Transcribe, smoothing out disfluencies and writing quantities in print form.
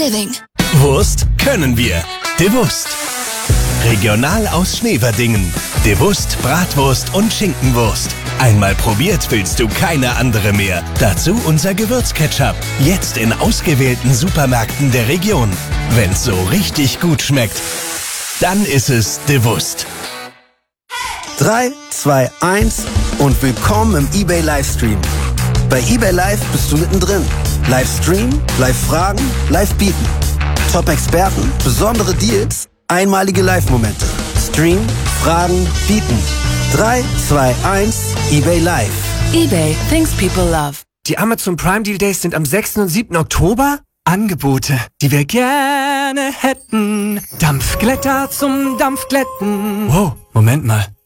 living. Wurst können wir. Devust. Regional aus Schneverdingen. Devust, Bratwurst und Schinkenwurst. Einmal probiert, willst du keine andere mehr. Dazu unser Gewürzketchup. Jetzt in ausgewählten Supermärkten der Region. Wenn's so richtig gut schmeckt, dann ist es Devust. 3, 2, 1 und willkommen im eBay Livestream. Bei eBay Live bist du mittendrin. Livestream, Live-Fragen, Live-Bieten. Top-Experten, besondere Deals, einmalige Live-Momente. Stream, Fragen, Bieten. 3, 2, 1, eBay Live. eBay, things people love. Die Amazon Prime Deal Days sind am 6. und 7. Oktober. Angebote, die wir gerne hätten. Dampfglätter zum Dampfglätten. Wow, Moment mal.